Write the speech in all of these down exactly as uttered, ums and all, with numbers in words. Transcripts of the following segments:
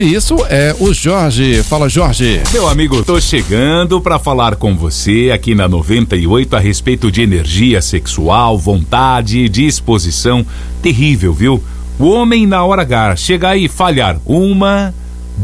Isso é o Jorge. Fala, Jorge. Meu amigo, tô chegando para falar com você aqui na noventa e oito a respeito de energia sexual, vontade, disposição. Terrível, viu? O homem na hora H chegar e falhar uma,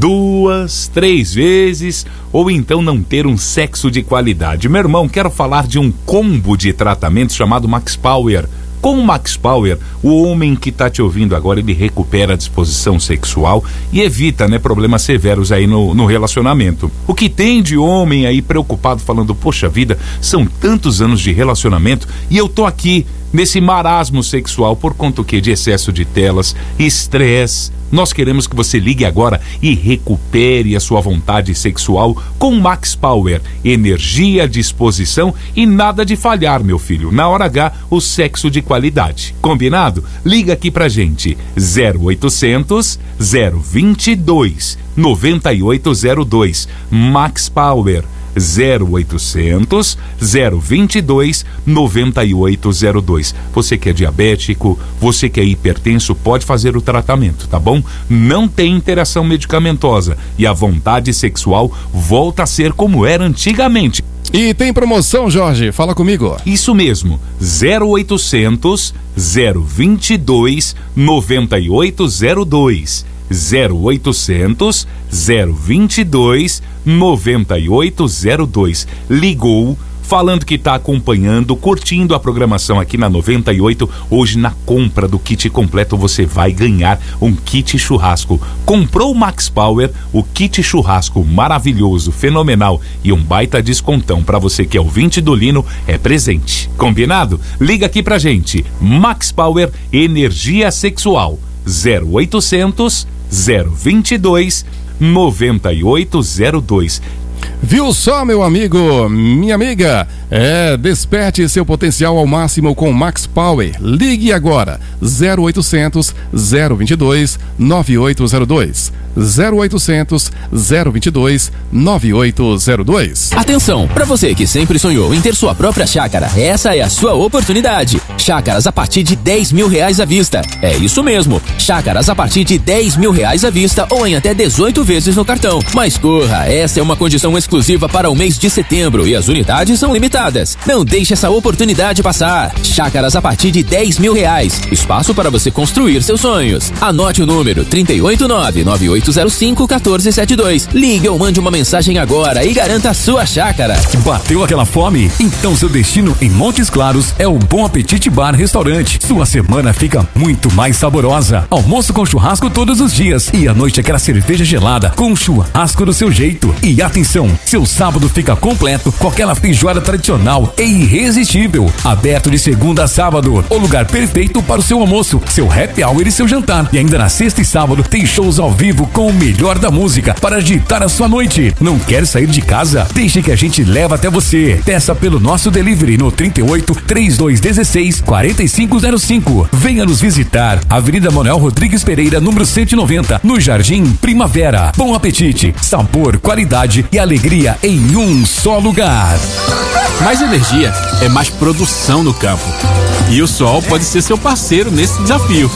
duas, três vezes, ou então não ter um sexo de qualidade. Meu irmão, quero falar de um combo de tratamentos chamado Max Power. Com o Max Power, o homem que tá te ouvindo agora, ele recupera a disposição sexual e evita, né, problemas severos aí no, no relacionamento. O que tem de homem aí preocupado falando, poxa vida, são tantos anos de relacionamento e eu tô aqui nesse marasmo sexual por conta o quê? De excesso de telas, estresse. Nós queremos que você ligue agora e recupere a sua vontade sexual com Max Power. Energia, disposição e nada de falhar, meu filho. Na hora H, o sexo de qualidade. Combinado? Liga aqui pra gente. zero oitocentos, zero vinte e dois, noventa e oito zero dois. Max Power. zero oitocentos, zero vinte e dois, noventa e oito zero dois. Você que é diabético, você que é hipertenso, pode fazer o tratamento, tá bom? Não tem interação medicamentosa e a vontade sexual volta a ser como era antigamente. E tem promoção, Jorge, fala comigo. Isso mesmo, zero oitocentos, zero vinte e dois, noventa e oito zero dois. zero oitocentos, zero vinte e dois, noventa e oito zero dois. Ligou, falando que está acompanhando, curtindo a programação aqui na noventa e oito. Hoje, na compra do kit completo, você vai ganhar um kit churrasco. Comprou o Max Power, o kit churrasco maravilhoso, fenomenal e um baita descontão para você que é ouvinte do Lino, é presente. Combinado? Liga aqui pra gente. Max Power, energia sexual. zero oitocentos, zero vinte e dois, noventa e oito zero dois. Viu só, meu amigo, minha amiga? É, desperte seu potencial ao máximo com Max Power. Ligue agora, zero oitocentos, zero vinte e dois, nove oito zero dois. zero oitocentos, zero vinte e dois, nove oito zero dois. Atenção, para você que sempre sonhou em ter sua própria chácara, essa é a sua oportunidade. Chácaras a partir de dez mil reais à vista. É isso mesmo, chácaras a partir de dez mil reais à vista ou em até dezoito vezes no cartão. Mas corra, essa é uma condição exclusiva para o mês de setembro e as unidades são limitadas. Não deixe essa oportunidade passar. Chácaras a partir de dez mil reais. Espaço para você construir seus sonhos. Anote o número trinta e oito nove, nove oito zero cinco, um quatro sete dois. Ligue ou mande uma mensagem agora e garanta a sua chácara. Bateu aquela fome? Então seu destino em Montes Claros é o Bom Apetite Bar Restaurante. Sua semana fica muito mais saborosa. Almoço com churrasco todos os dias e à noite aquela cerveja gelada com churrasco do seu jeito. E atenção, seu sábado fica completo com aquela feijoada tradicional e irresistível. Aberto de segunda a sábado, o lugar perfeito para o seu almoço, seu happy hour e seu jantar. E ainda na sexta e sábado tem shows ao vivo com o melhor da música para agitar a sua noite. Não quer sair de casa? Deixe que a gente leva até você. Peça pelo nosso delivery no trinta e oito, trinta e dois dezesseis, quarenta e cinco zero cinco. Venha nos visitar. Avenida Manuel Rodrigues Pereira, número cento e noventa, no Jardim Primavera. Bom apetite, sabor, qualidade e alegria em um só lugar. Mais energia é mais produção no campo. E o sol pode ser seu parceiro nesse desafio.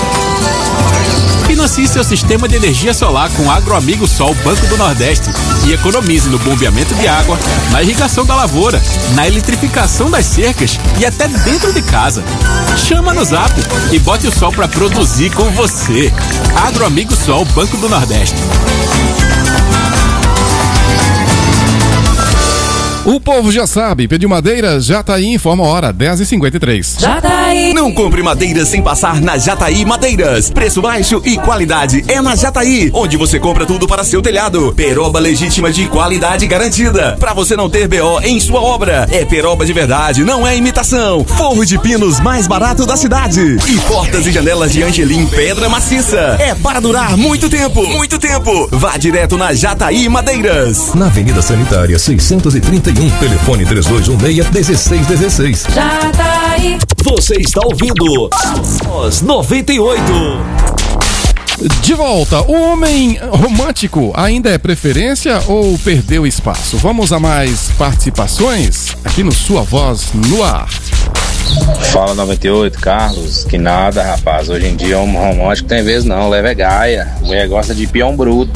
Financie seu sistema de energia solar com Agroamigo Sol Banco do Nordeste e economize no bombeamento de água, na irrigação da lavoura, na eletrificação das cercas e até dentro de casa. Chama no Zap e bote o sol para produzir com você. Agroamigo Sol Banco do Nordeste. O povo já sabe, pediu madeira, Jataí informa a hora, dez e cinquenta e três. Jataí. Não compre madeira sem passar na Jataí Madeiras. Preço baixo e qualidade é na Jataí, onde você compra tudo para seu telhado. Peroba legítima de qualidade garantida. Para você não ter B O em sua obra. É peroba de verdade, não é imitação. Forro de pinos mais barato da cidade. E portas e janelas de Angelim Pedra Maciça. É para durar muito tempo, muito tempo. Vá direto na Jataí Madeiras. Na Avenida Sanitária seiscentos e trinta e um, telefone três dois um seis, um seis um seis. Jataí. Você está ouvindo Os noventa e oito. De volta, o homem romântico ainda é preferência ou perdeu espaço? Vamos a mais participações aqui no Sua Voz no Ar. Fala noventa e oito, Carlos. Que nada, rapaz. Hoje em dia, homem romântico tem vez não, leva é gaia. Mulher gosta de peão bruto.